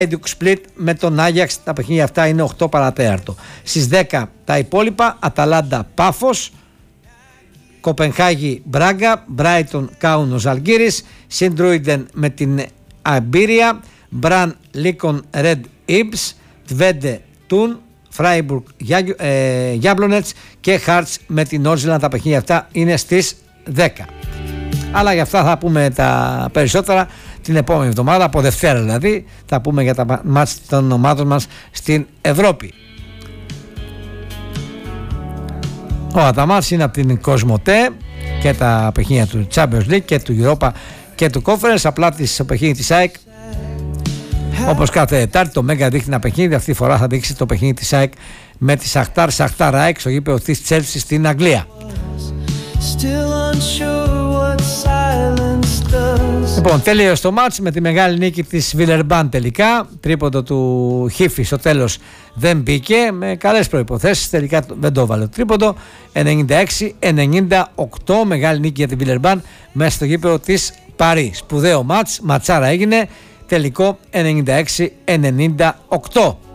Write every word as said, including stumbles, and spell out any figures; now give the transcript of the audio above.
Split με τον Άγιαξ. Τα παιχνίδια αυτά είναι οκτώ παρατέταρτο. Στις δέκα τα υπόλοιπα: Αταλάντα Πάφος, Κοπενχάγη Μπράγκα, Μπράιτον Κάουνο Ζαλγκίρις, Σιντρούιντεν με την Αμπίρια, Μπραν Λίκον Ρεντ Ιμπς, Τβέντε Τούν, Φράιμπουργκ Γιάμπλονετς και Χάρτς με την Νόρτζιλαντ. Τα παιχνίδια αυτά είναι στις δέκα. Αλλά για αυτά θα πούμε τα περισσότερα την επόμενη εβδομάδα, από Δευτέρα δηλαδή, θα πούμε για τα μάτς των ομάδων μας στην Ευρώπη. Όλα τα μάτς είναι από την Κοσμοτέ και τα παιχνίδια του Champions League και του Europa και του Conference. Απλά το παιχνίδι της ΑΕΚ, όπως κάθε Τετάρτη, το Μέγκα δείχνει ένα παιχνίδι. Αυτή τη φορά θα δείξει το παιχνίδι της ΑΕΚ με τη Σαχτάρ Σαχτάρ ΑΕΚ στο γήπεδο της Τσέλσι στην Αγγλία. Λοιπόν, τέλειωσε το μάτς με τη μεγάλη νίκη της Βιλερμπάν τελικά. Τρίποντο του Χίφη στο τέλος δεν μπήκε, με καλές προϋποθέσεις, τελικά δεν το έβαλε το τρίποντο. ενενήντα έξι ενενήντα οκτώ, μεγάλη νίκη για τη Βιλερμπάν μέσα στο γήπεδο της Παρί. Σπουδαίο μάτς, ματσάρα έγινε, τελικό ενενήντα έξι ενενήντα οκτώ.